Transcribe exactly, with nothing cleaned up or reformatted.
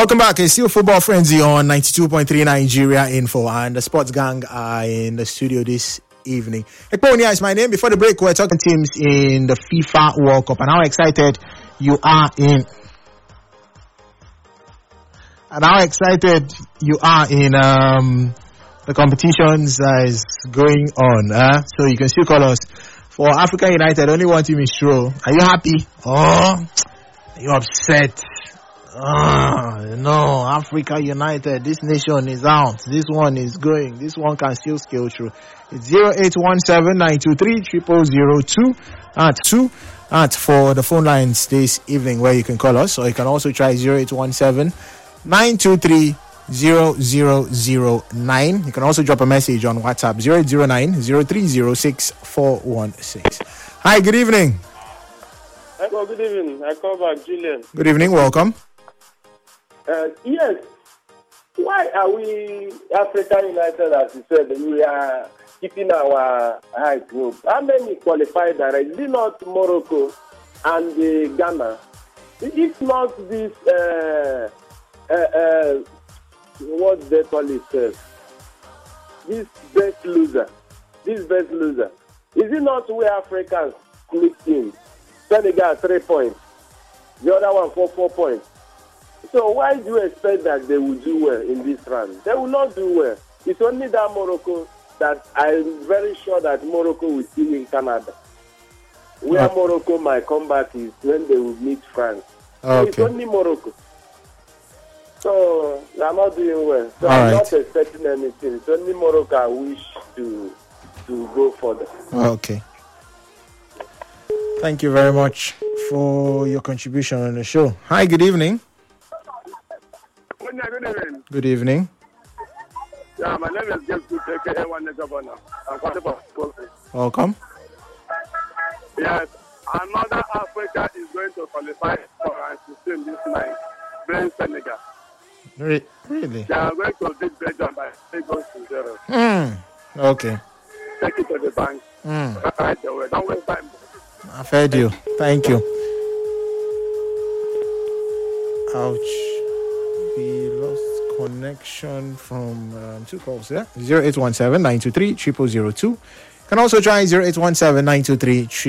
Welcome back. It's still Football Frenzy on ninety-two point three Nigeria Info, and the Sports Gang are in the studio this evening. Ekponia is my name. Before the break, we're talking teams in the FIFA World Cup and how excited you are in and how excited you are in um, the competitions that is going on. Uh? So you can still call us. For Africa United, only one team is true. Are you happy? Oh, are you upset? Oh, no, Africa United, this nation is out. This one is going. This one can still scale through. It's zero eight one seven nine two three zero zero zero two at two at for the phone lines this evening where you can call us, or you can also try zero eight one seven nine two three zero zero zero nine. You can also drop a message on WhatsApp zero eight zero nine zero three zero six four one six. Hi, good evening. Hello, good evening. I call back Julian. Good evening, welcome. Uh, yes. Why are we Africa United, as you said, we are keeping our high group? How many qualified direct? Is it not Morocco and uh, Ghana? If not this, uh, uh, uh, what they call it, uh, this best loser, this best loser. Is it not we Africans clicked in? Senegal three points, the other one four four points. So why do you expect that they will do well in this round? They will not do well. It's only that Morocco that I'm very sure that Morocco will still win Canada. Where oh. Morocco might come back is when they will meet France. Okay. So it's only Morocco. So they are not doing well. So All I'm right. not expecting anything. It's only Morocco I wish to to go further. Okay. Thank you very much for your contribution on the show. Hi, good evening. Good evening. Good evening. Yeah, my name is James Good, aka One Governor. I'm calling for school. Welcome. Yes, another Africa is going to qualify for our system this night, playing Senegal. Re- really? They are going to beat Belgium by three goals to zero. Mm. Okay. Take it to the bank. Mm. Right away. Don't waste time. I've heard you. Thank you. Ouch. We lost connection from um, two calls there. zero eight one seven nine two three zero zero zero two. You can also try zero eight one seven nine two three